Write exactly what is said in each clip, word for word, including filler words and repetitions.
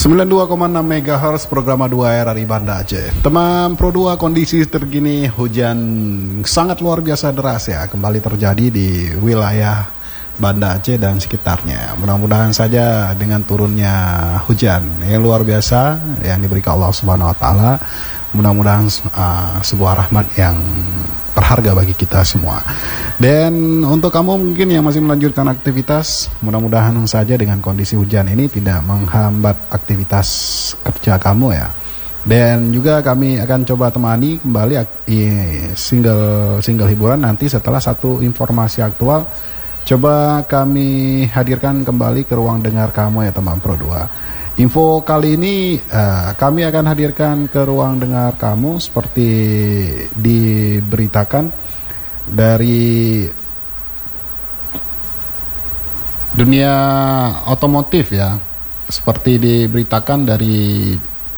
sembilan puluh dua koma enam megahertz program dua R R I Banda Aceh. Teman Pro dua, kondisi terkini hujan sangat luar biasa deras ya kembali terjadi di wilayah Banda Aceh dan sekitarnya. Mudah-mudahan saja dengan turunnya hujan yang luar biasa yang diberikan Allah Subhanahu wa taala, mudah-mudahan uh, sebuah rahmat yang berharga bagi kita semua. Dan untuk kamu mungkin yang masih melanjutkan aktivitas, mudah-mudahan saja dengan kondisi hujan ini tidak menghambat aktivitas kerja kamu ya. Dan juga kami akan coba temani kembali single single hiburan nanti setelah satu informasi aktual. Coba kami hadirkan kembali ke ruang dengar kamu ya teman Pro dua. Info kali ini uh, kami akan hadirkan ke ruang dengar kamu seperti diberitakan dari dunia otomotif ya, seperti diberitakan dari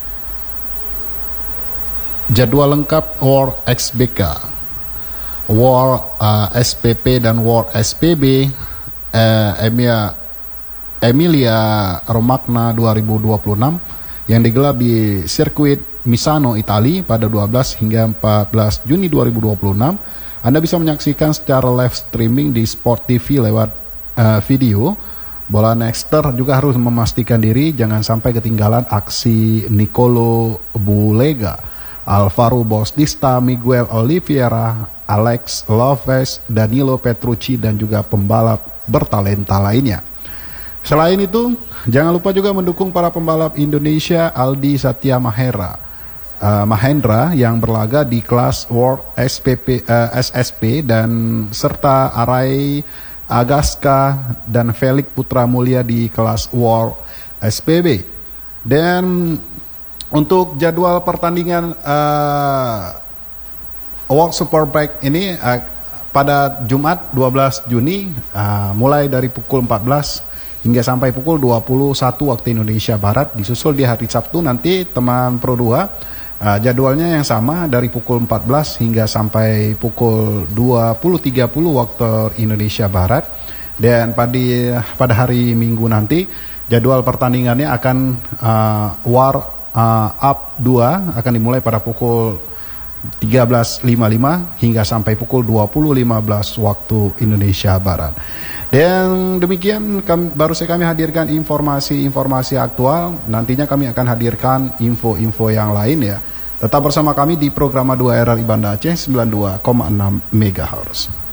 jadwal lengkap World X B K, World uh, S P P dan World S P B uh, Emilia Emilia Romagna dua ribu dua puluh enam yang digelar di sirkuit Misano, Italia pada dua belas hingga empat belas Juni dua ribu dua puluh enam. Anda bisa menyaksikan secara live streaming di Sport T V lewat uh, video. Bola Nexter juga harus memastikan diri jangan sampai ketinggalan aksi Nicolo Bulega, Alvaro Bautista, Miguel Oliveira, Alex Lopez, Danilo Petrucci dan juga pembalap bertalenta lainnya. Selain itu, jangan lupa juga mendukung para pembalap Indonesia Aldi Satya Mahera, uh, Mahendra yang berlaga di kelas World S P P, uh, S S P dan serta Arai Agaska dan Felix Putra Mulia di kelas World S P B. Dan untuk jadwal pertandingan uh, World Superbike ini uh, pada Jumat dua belas Juni uh, mulai dari pukul empat belas hingga sampai pukul dua puluh satu waktu Indonesia Barat. Disusul di hari Sabtu nanti teman Pro dua uh, jadwalnya yang sama dari pukul empat belas hingga sampai pukul dua puluh tiga puluh waktu Indonesia Barat. Dan pada pada hari Minggu nanti jadwal pertandingannya akan uh, War uh, Up dua akan dimulai pada pukul tiga belas lima puluh lima hingga sampai pukul dua puluh lima belas waktu Indonesia Barat. Dan demikian kami, baru saja kami hadirkan informasi-informasi aktual. Nantinya kami akan hadirkan info-info yang lain ya. Tetap bersama kami di program dua R R I Banda Aceh sembilan puluh dua koma enam megahertz.